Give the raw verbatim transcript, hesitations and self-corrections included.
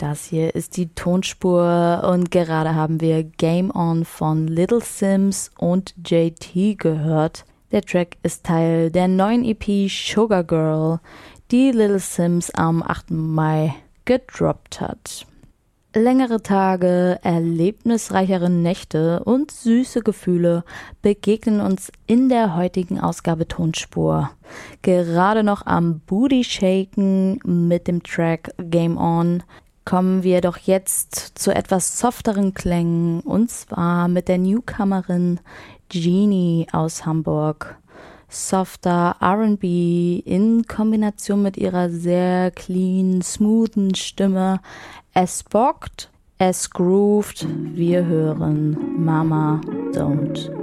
Das hier ist die Tonspur und gerade haben wir Game On von Little Simz und J T gehört. Der Track ist Teil der neuen E P Sugar Girl, die Little Simz am achten Mai gedroppt hat. Längere Tage, erlebnisreichere Nächte und süße Gefühle begegnen uns in der heutigen Ausgabe Tonspur. Gerade noch am Booty shaken mit dem Track Game On kommen wir doch jetzt zu etwas softeren Klängen, und zwar mit der Newcomerin Genie aus Hamburg. Softer R and B in Kombination mit ihrer sehr clean, smoothen Stimme. Es bockt, es groovt, wir hören Mama Don't.